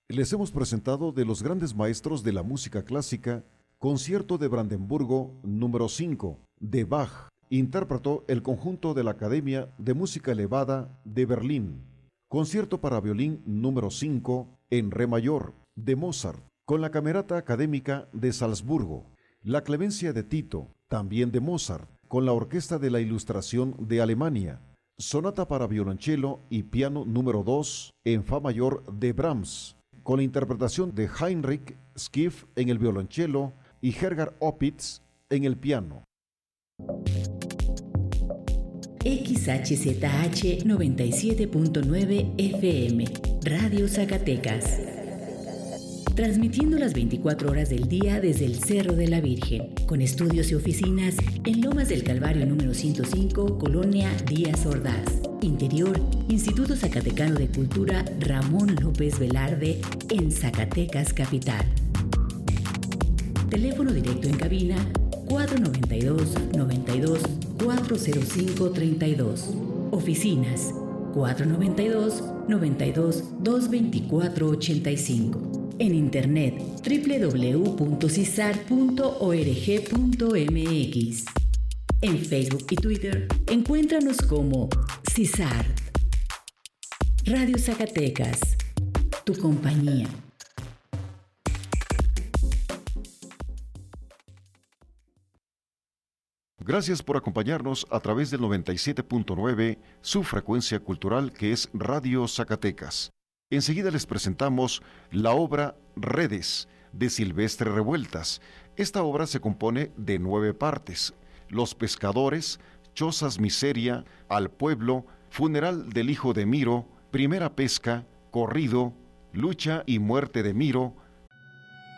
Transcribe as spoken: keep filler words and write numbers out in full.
Les hemos presentado de los grandes maestros de la música clásica, Concierto de Brandenburgo número cinco, de Bach. Interpretó el conjunto de la Academia de Música Elevada de Berlín. Concierto para violín número cinco, en re mayor, de Mozart, con la Camerata Académica de Salzburgo. La Clemencia de Tito, también de Mozart, con la Orquesta de la Ilustración de Alemania. Sonata para violonchelo y piano número dos, en fa mayor, de Brahms, con la interpretación de Heinrich Schiff en el violonchelo y Gerhard Opitz en el piano. X H Z H noventa y siete punto nueve F M, Radio Zacatecas. Transmitiendo las veinticuatro horas del día desde el Cerro de la Virgen, con estudios y oficinas en Lomas del Calvario número ciento cinco, Colonia Díaz Ordaz. Interior, Instituto Zacatecano de Cultura Ramón López Velarde, en Zacatecas Capital. Teléfono directo en cabina cuatro noventa y dos, noventa y dos, cuatro cero cinco, treinta y dos. Oficinas cuatro noventa y dos, noventa y dos, doscientos veinticuatro, ochenta y cinco. En internet doble u doble u doble u punto cisar punto org punto m x. En Facebook y Twitter encuéntranos como Cisar. Radio Zacatecas, tu compañía. Gracias por acompañarnos a través del noventa y siete punto nueve, su frecuencia cultural, que es Radio Zacatecas. Enseguida les presentamos la obra Redes, de Silvestre Revueltas. Esta obra se compone de nueve partes: Los pescadores, Chozas Miseria, Al pueblo, Funeral del hijo de Miro, Primera pesca, Corrido, Lucha y muerte de Miro,